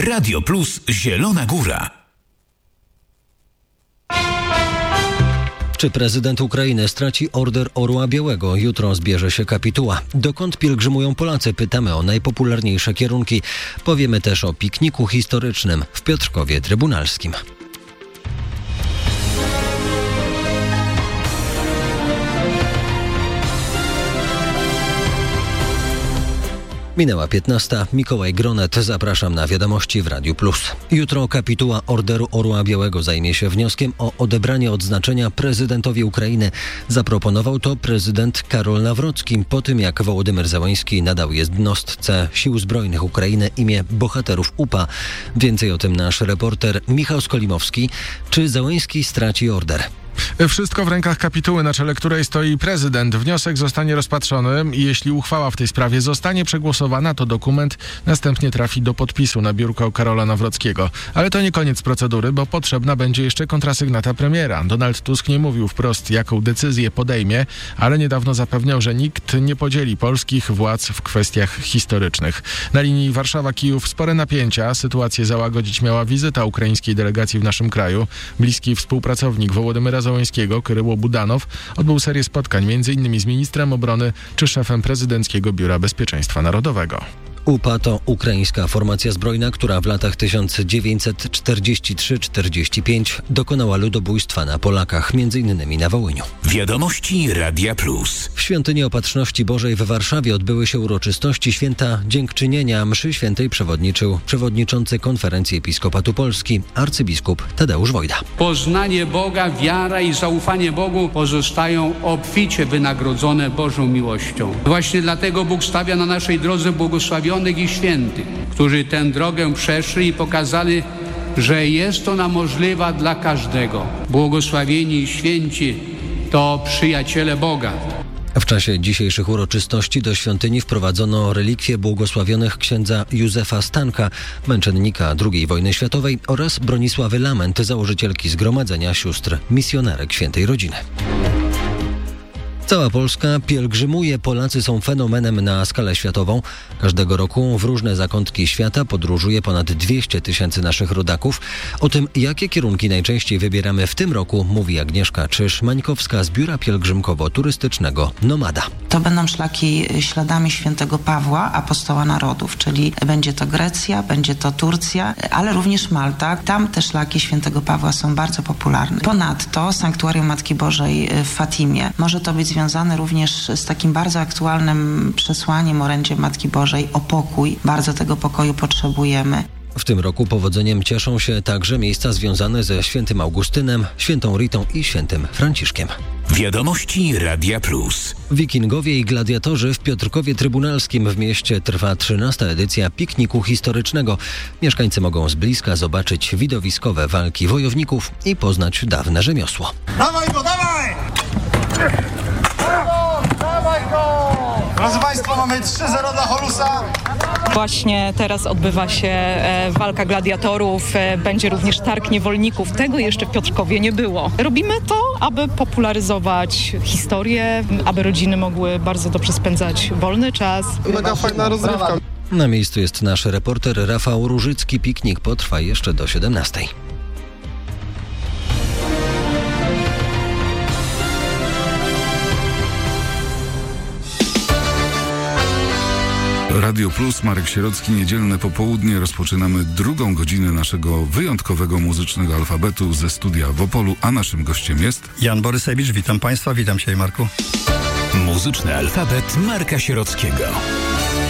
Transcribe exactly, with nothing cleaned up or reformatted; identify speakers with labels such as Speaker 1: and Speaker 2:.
Speaker 1: Radio Plus Zielona Góra.
Speaker 2: Czy prezydent Ukrainy straci order Orła Białego? Jutro zbierze się kapituła. Dokąd pielgrzymują Polacy? Pytamy o najpopularniejsze kierunki. Powiemy też o pikniku historycznym w Piotrkowie Trybunalskim. Minęła piętnasta. Mikołaj Gronet. Zapraszam na wiadomości w Radiu Plus. Jutro kapituła Orderu Orła Białego zajmie się wnioskiem o odebranie odznaczenia prezydentowi Ukrainy. Zaproponował to prezydent Karol Nawrocki po tym, jak Wołodymyr Zełenski nadał jednostce Sił Zbrojnych Ukrainy imię bohaterów U P A. Więcej o tym nasz reporter Michał Skolimowski. Czy Zełenski straci order?
Speaker 3: Wszystko w rękach kapituły, na czele której stoi prezydent. Wniosek zostanie rozpatrzony i jeśli uchwała w tej sprawie zostanie przegłosowana, to dokument następnie trafi do podpisu na biurko Karola Nawrockiego. Ale to nie koniec procedury, bo potrzebna będzie jeszcze kontrasygnata premiera. Donald Tusk nie mówił wprost, jaką decyzję podejmie, ale niedawno zapewniał, że nikt nie podzieli polskich władz w kwestiach historycznych. Na linii Warszawa-Kijów spore napięcia. Sytuację załagodzić miała wizyta ukraińskiej delegacji w naszym kraju. Bliski współpracownik Wołodymyra Zełenskiego, Kyryło Budanow, odbył serię spotkań między innymi z ministrem obrony czy szefem prezydenckiego Biura Bezpieczeństwa Narodowego.
Speaker 2: U P A to ukraińska formacja zbrojna, która w latach tysiąc dziewięćset czterdziesty trzeci czterdziesty piąty dokonała ludobójstwa na Polakach, między innymi na Wołyniu.
Speaker 1: Wiadomości Radia Plus.
Speaker 2: W Świątyni Opatrzności Bożej w Warszawie odbyły się uroczystości Święta Dziękczynienia. Mszy świętej przewodniczył przewodniczący Konferencji Episkopatu Polski arcybiskup Tadeusz Wojda.
Speaker 4: Poznanie Boga, wiara i zaufanie Bogu pozostają obficie wynagrodzone Bożą miłością. Właśnie dlatego Bóg stawia na naszej drodze błogosławionych i świętych, którzy tę drogę przeszli i pokazali, że jest ona możliwa dla każdego. Błogosławieni i święci to przyjaciele Boga.
Speaker 2: W czasie dzisiejszych uroczystości do świątyni wprowadzono relikwie błogosławionych księdza Józefa Stanka, męczennika drugiej wojny światowej, oraz Bronisławy Lament, założycielki Zgromadzenia Sióstr Misjonarek Świętej Rodziny. Cała Polska pielgrzymuje. Polacy są fenomenem na skalę światową. Każdego roku w różne zakątki świata podróżuje ponad dwieście tysięcy naszych rodaków. O tym, jakie kierunki najczęściej wybieramy w tym roku, mówi Agnieszka Czyż-Mańkowska z Biura Pielgrzymkowo-Turystycznego Nomada.
Speaker 5: To będą szlaki śladami świętego Pawła, apostoła narodów, czyli będzie to Grecja, będzie to Turcja, ale również Malta. Tam te szlaki świętego Pawła są bardzo popularne. Ponadto Sanktuarium Matki Bożej w Fatimie. Może to być związane również z takim bardzo aktualnym przesłaniem, orędziem Matki Bożej o pokój. Bardzo tego pokoju potrzebujemy.
Speaker 2: W tym roku powodzeniem cieszą się także miejsca związane ze świętym Augustynem, świętą Ritą i świętym Franciszkiem.
Speaker 1: Wiadomości Radia Plus.
Speaker 2: Wikingowie i gladiatorzy w Piotrkowie Trybunalskim w mieście trwa trzynasta edycja pikniku historycznego. Mieszkańcy mogą z bliska zobaczyć widowiskowe walki wojowników i poznać dawne rzemiosło.
Speaker 6: Dawaj go, dawaj! Dawaj go! Proszę Państwa, mamy trzy zero dla Horusa.
Speaker 7: Właśnie teraz odbywa się e, walka gladiatorów, e, będzie również targ niewolników. Tego jeszcze w Piotrkowie nie było. Robimy to, aby popularyzować historię, aby rodziny mogły bardzo dobrze spędzać wolny czas.
Speaker 3: Mega fajna rozrywka.
Speaker 2: Na miejscu jest nasz reporter Rafał Różycki. Piknik potrwa jeszcze do siedemnastej.
Speaker 8: Radio Plus, Marek Sierocki, niedzielne popołudnie. Rozpoczynamy drugą godzinę naszego wyjątkowego muzycznego alfabetu ze studia w Opolu, a naszym gościem jest...
Speaker 9: Jan Borysewicz, witam Państwa, witam Cię, Marku.
Speaker 1: Muzyczny alfabet Marka Sierockiego.